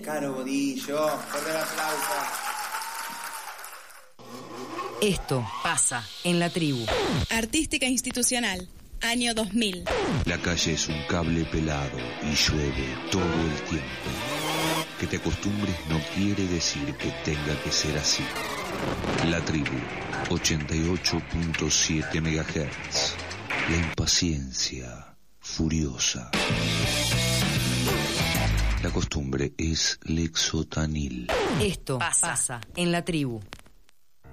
Caro Bodillo, fuerte el aplauso. Esto pasa en la tribu. Artística institucional, año 2000. La calle es un cable pelado y llueve todo el tiempo. Que te acostumbres no quiere decir que tenga que ser así. La tribu, 88.7 MHz. La impaciencia furiosa. La costumbre es lexotanil. Esto pasa en la tribu.